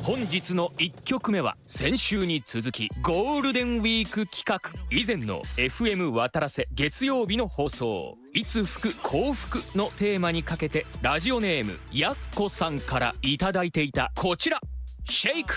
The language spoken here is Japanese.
本日の1曲目は先週に続きゴールデンウィーク企画、以前の FM 渡らせ月曜日の放送いつ吹く幸福のテーマにかけてラジオネームやっこさんからいただいていたこちら、シェイク